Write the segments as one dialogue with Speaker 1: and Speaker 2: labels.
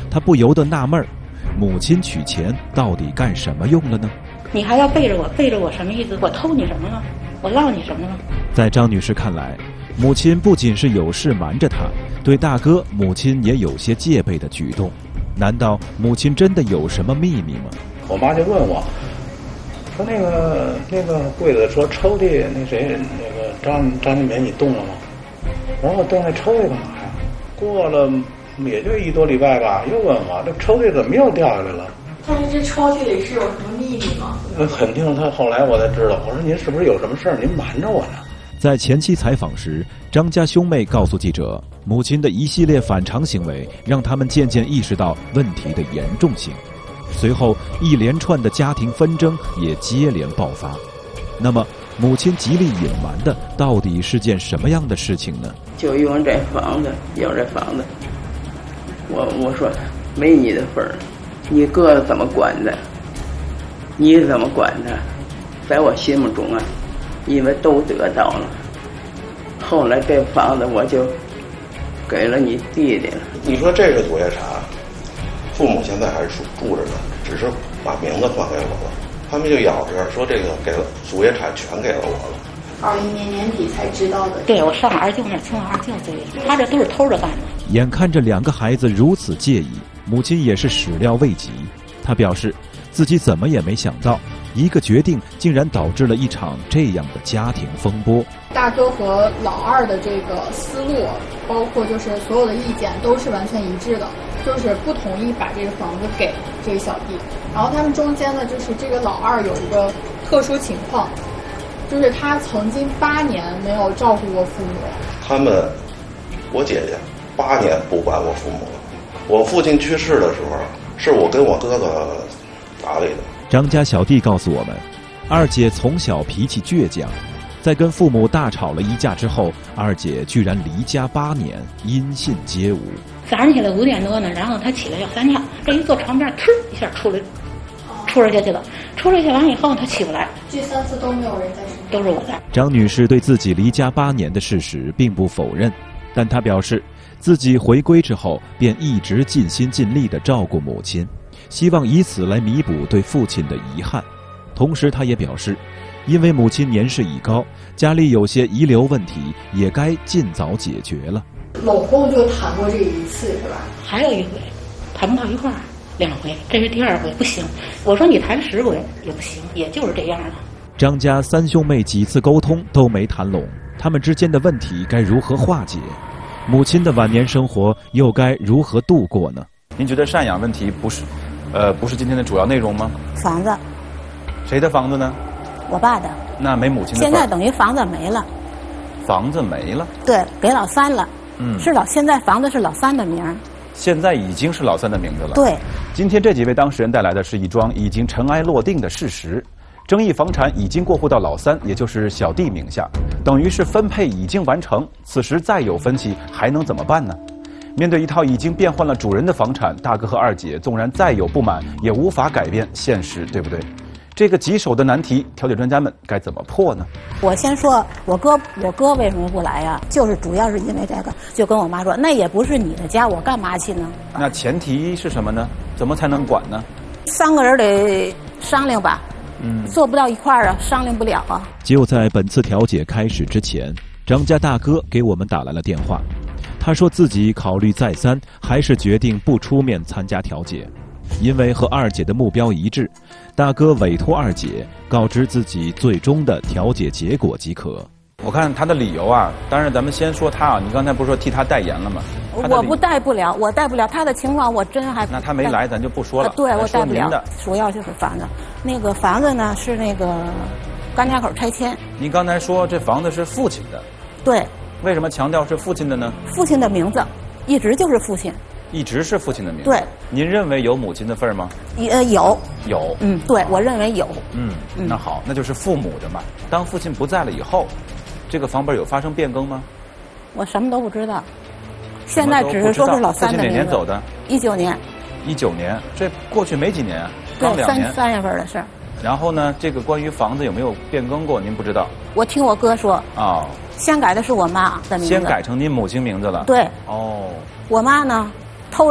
Speaker 1: 他不由得纳闷儿，母亲取钱到底干什么用了呢？
Speaker 2: 你还要背着我，背着我什么意思？我偷你什么了？我落你什么了？
Speaker 1: 在张女士看来，母亲不仅是有事瞒着她，对大哥母亲也有些戒备的举动。难道母亲真的有什么秘密吗？
Speaker 3: 我妈就问我，说那个柜子说抽屉那谁那个张金梅你动了吗？我说我动那抽屉干嘛呀？过了也就1多礼拜吧，又问我这抽屉怎么又掉下来了？
Speaker 4: 但是这抽屉里是有什么秘密吗？
Speaker 3: 肯定他后来我才知道。我说您是不是有什么事儿？您瞒着我呢？
Speaker 1: 在前期采访时，张家兄妹告诉记者，母亲的一系列反常行为让他们渐渐意识到问题的严重性。随后，一连串的家庭纷争也接连爆发。那么，母亲极力隐瞒的到底是件什么样的事情呢？
Speaker 5: 就用这房子，要这房子，我说没你的份儿，你哥怎么管的？你怎么管他？在我心目中啊，因为都得到了。后来这房子我就给了你弟弟了。
Speaker 6: 你说这个祖业茶，父母现在还是住着呢，只是把名字换给我了。他们就咬着说这个给了祖业产全给了我了。
Speaker 4: 21年年底才知道的。
Speaker 2: 对，我上二舅那儿从我二舅嘴里，他这都是偷着干的。
Speaker 1: 眼看着2个孩子如此介意，母亲也是始料未及。她表示，自己怎么也没想到，一个决定竟然导致了一场这样的家庭风波。
Speaker 7: 大哥和老二的这个思路，包括就是所有的意见都是完全一致的，就是不同意把这个房子给这个小弟。然后他们中间呢，就是这个老二有一个特殊情况，就是他曾经8年没有照顾过父母。
Speaker 6: 他们，我姐姐8年不管我父母了。我父亲去世的时候，是我跟我哥哥打理的。
Speaker 1: 张家小弟告诉我们，二姐从小脾气倔强，在跟父母大吵了一架之后，二姐居然离家8年，音信皆无。
Speaker 2: 早上起来5点多呢，然后他起来要撒尿，这一坐床边，呲一下出来下去了。出来下完以后，他起不来。
Speaker 7: 这3次都没有人在身边，
Speaker 2: 都是我在。
Speaker 1: 张女士对自己离家8年的事实并不否认，但她表示，自己回归之后便一直尽心尽力地照顾母亲，希望以此来弥补对父亲的遗憾。同时，她也表示，因为母亲年事已高，家里有些遗留问题，也该尽早解决了。
Speaker 7: 拢共就谈过这1次是吧？
Speaker 2: 还有1回，谈不到一块儿，2回，这是第2回，不行。我说你谈10回也不行，也就是这样了。
Speaker 1: 张家3兄妹几次沟通都没谈拢，他们之间的问题该如何化解？母亲的晚年生活又该如何度过呢？
Speaker 8: 您觉得赡养问题不是今天的主要内容吗？
Speaker 9: 房子，
Speaker 8: 谁的房子呢？
Speaker 9: 我爸的。
Speaker 8: 那没母亲的。
Speaker 9: 现在等于房子没了。
Speaker 8: 房子没了？
Speaker 9: 对，给老三了。现在房子是老三的名儿。
Speaker 8: 现在已经是老三的名字了。
Speaker 9: 对。
Speaker 8: 今天这几位当事人带来的是一桩已经尘埃落定的事实。争议房产已经过户到老三，也就是小弟名下，等于是分配已经完成。此时再有分歧，还能怎么办呢？面对一套已经变换了主人的房产，大哥和二姐纵然再有不满，也无法改变现实，对不对？这个棘手的难题，调解专家们该怎么破呢？
Speaker 9: 我先说，我哥为什么不来呀？就是主要是因为这个，就跟我妈说，那也不是你的家，我干嘛去呢？
Speaker 8: 那前提是什么呢？怎么才能管呢
Speaker 9: ？3个人得商量吧。做不到一块儿啊，商量不了啊。
Speaker 1: 就在本次调解开始之前，张家大哥给我们打来了电话，他说自己考虑再三，还是决定不出面参加调解，因为和二姐的目标一致，大哥委托二姐告知自己最终的调解结果即可。
Speaker 8: 我看他的理由啊，当然咱们先说他啊，你刚才不是说替他代言了吗？
Speaker 9: 我代不了他的情况，我真还。
Speaker 8: 那他没来，咱就不说了。
Speaker 9: 对，我代不了。主要就是房子，那个房子呢是那个甘家口拆迁。
Speaker 8: 您刚才说这房子是父亲的。
Speaker 9: 对。
Speaker 8: 为什么强调是父亲的呢？
Speaker 9: 父亲的名字，一直就是父亲。
Speaker 8: 一直是父亲的名字。
Speaker 9: 对。
Speaker 8: 您认为有母亲的份儿吗？
Speaker 9: 有。
Speaker 8: 有。
Speaker 9: 对，我认为有。
Speaker 8: 那好，那就是父母的嘛。当父亲不在了以后，这个房本有发生变更吗？
Speaker 9: 我什么都不知道，现在只是说是老三的名字。父亲
Speaker 8: 哪年走的
Speaker 9: ？19年。
Speaker 8: 19年，这过去没几年，刚2年。
Speaker 9: 3月份的事儿。
Speaker 8: 然后呢，这个关于房子有没有变更过？您不知道？
Speaker 9: 我听我哥说。
Speaker 8: 哦。
Speaker 9: 先改的是我妈的名字。
Speaker 8: 先改成您母亲名字了。
Speaker 9: 对。
Speaker 8: 哦。
Speaker 9: 我妈呢，偷着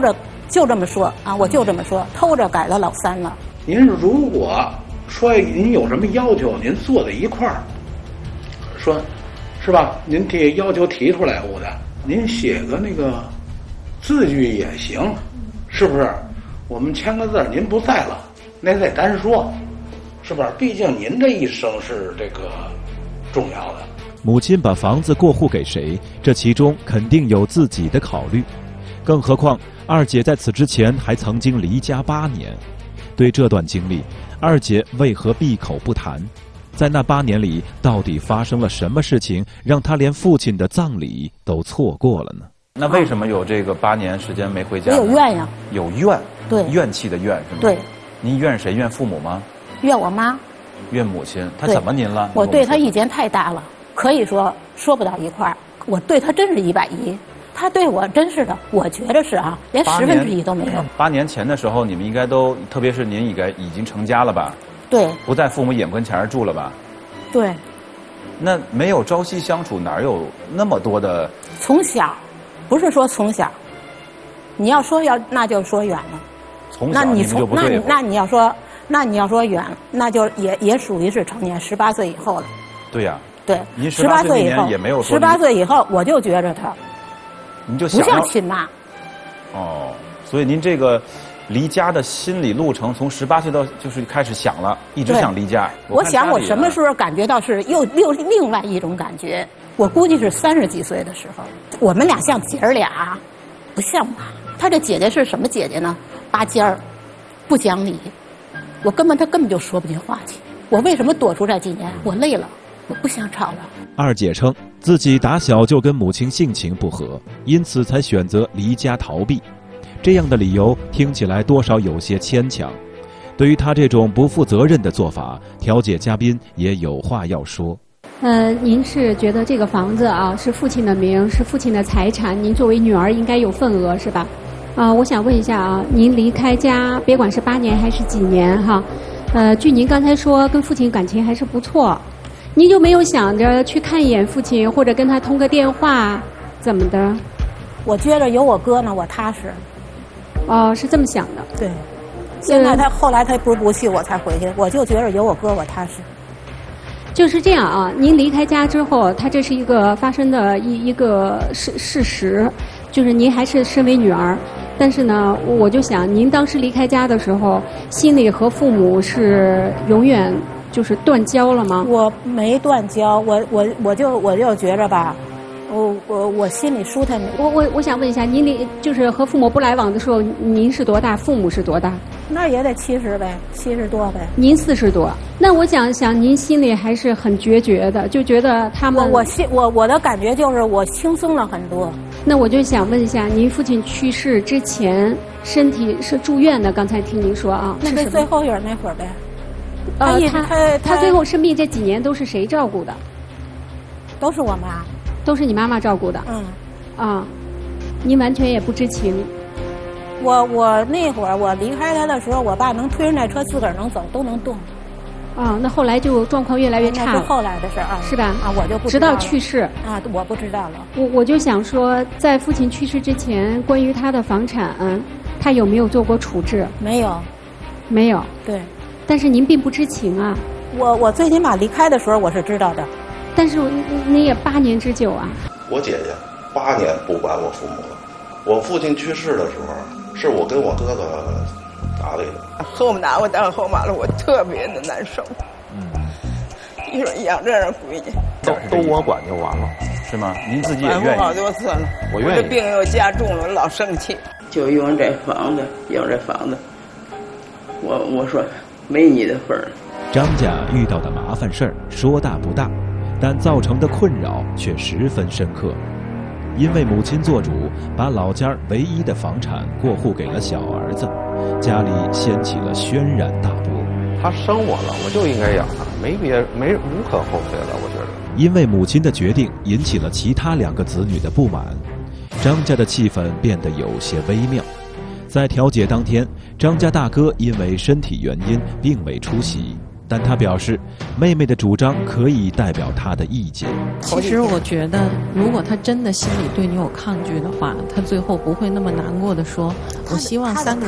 Speaker 9: 就这么说啊，我就这么说，偷着改了老三了。
Speaker 3: 您如果说您有什么要求，您坐在一块儿说，是吧？您要求提出来，我的，您写个那个字据也行，是不是？我们签个字，您不在了，那得单说，是不是？毕竟您这一生是这个重要的。
Speaker 1: 母亲把房子过户给谁，这其中肯定有自己的考虑。更何况二姐在此之前还曾经离家8年，对这段经历，二姐为何闭口不谈？在那8年里，到底发生了什么事情，让她连父亲的葬礼都错过了呢？
Speaker 8: 那为什么有这个8年时间没回家？
Speaker 9: 我有怨呀。
Speaker 8: 有怨？
Speaker 9: 对，
Speaker 8: 怨气的怨是吗？
Speaker 9: 对。
Speaker 8: 您怨谁？怨父母吗？
Speaker 9: 怨我妈。
Speaker 8: 怨母亲？她怎么您了？
Speaker 9: 我对她意见太大了，可以说不到一块儿。我对她真是110，她对我真是的，我觉得是啊，连1/10都没有。
Speaker 8: 8年前的时候，你们应该都，特别是您已经成家了吧？
Speaker 9: 对。
Speaker 8: 不在父母眼跟前住了吧？
Speaker 9: 对。
Speaker 8: 那没有朝夕相处，哪有那么多的？
Speaker 9: 从小，不是说从小，你要说那就说远了。
Speaker 8: 从小你们就不对付。
Speaker 9: 那你要说远，那就也属于是成年，18岁以后了。
Speaker 8: 对呀。
Speaker 9: 对。
Speaker 8: 您18岁以后也没有说。
Speaker 9: 18岁以后，我就觉着他，
Speaker 8: 你就想
Speaker 9: 不像亲妈。
Speaker 8: 哦，所以您这个离家的心理路程，从18岁到就是开始想了，一直想离家。
Speaker 9: 我想我什么时候感觉到是又另外一种感觉？我估计是30几岁的时候，我们俩像姐儿俩，不像妈。她这姐姐是什么姐姐呢？拔尖儿，不讲理。她根本就说不进话去。我为什么躲出这几年？我累了，我不想吵了。
Speaker 1: 二姐称自己打小就跟母亲性情不合，因此才选择离家逃避。这样的理由听起来多少有些牵强。对于她这种不负责任的做法，调解嘉宾也有话要说。
Speaker 10: 您是觉得这个房子啊是父亲的名，是父亲的财产，您作为女儿应该有份额是吧？我想问一下啊，您离开家，别管是8年还是几年哈，据您刚才说跟父亲感情还是不错，您就没有想着去看一眼父亲，或者跟他通个电话，怎么的？
Speaker 9: 我觉着有我哥呢，我踏实。
Speaker 10: 哦，是这么想的。
Speaker 9: 对。现在后来他不去，我才回去。我就觉着有我哥，我踏实。
Speaker 10: 就是这样啊，您离开家之后，它这是一个发生的一个事实，就是您还是身为女儿，但是呢，我就想您当时离开家的时候，心里和父母是永远就是断交了吗？
Speaker 9: 我没断交，我就觉着吧，我心里舒坦。
Speaker 10: 我想问一下，您就是和父母不来往的时候，您是多大？父母是多大？
Speaker 9: 那也得70呗，70多呗。
Speaker 10: 您40多，那我想您心里还是很决绝的，就觉得他们。
Speaker 9: 我的感觉就是我轻松了很多。
Speaker 10: 那我就想问一下，您父亲去世之前身体是住院的，刚才听您说啊。
Speaker 9: 那是最后一那会儿呗。
Speaker 10: 他最后生病这几年都是谁照顾的？
Speaker 9: 都是我妈。
Speaker 10: 都是你妈妈照顾的。您完全也不知情。
Speaker 9: 我那会儿我离开他的时候，我爸能推着那车自个儿能走，都能动。
Speaker 10: 那后来就状况越来越差了。
Speaker 9: 那是后来的事啊，
Speaker 10: 是吧？
Speaker 9: 我就不知道
Speaker 10: 直到去世
Speaker 9: 啊，我不知道了。
Speaker 10: 我就想说，在父亲去世之前，关于他的房产，他有没有做过处置？
Speaker 9: 没有，
Speaker 10: 没有。
Speaker 9: 对，
Speaker 10: 但是您并不知情啊。
Speaker 9: 我最起码离开的时候我是知道的。
Speaker 10: 但是你也8年之久啊。
Speaker 6: 我姐姐8年不管我父母了。我父亲去世的时候，是我跟我哥哥打理的。
Speaker 5: 后妈我当后妈了，我特别的难受。你说养这样闺女，
Speaker 11: 都我管就完了，
Speaker 8: 是吗？您自己也愿意？
Speaker 5: 好多次了，
Speaker 11: 我愿意。
Speaker 5: 这病又加重了，老生气。就用这房子，我说没你的份儿。
Speaker 1: 张家遇到的麻烦事儿说大不大，但造成的困扰却十分深刻。因为母亲做主，把老家唯一的房产过户给了小儿子，家里掀起了轩然大波。
Speaker 11: 他生我了，我就应该养他，无可厚非了，我觉得。
Speaker 1: 因为母亲的决定引起了其他2个子女的不满，张家的气氛变得有些微妙。在调解当天，张家大哥因为身体原因并未出席， 但他表示，妹妹的主张可以代表他的意见。
Speaker 12: 其实我觉得，如果他真的心里对你有抗拒的话，他最后不会那么难过的说：“我希望3个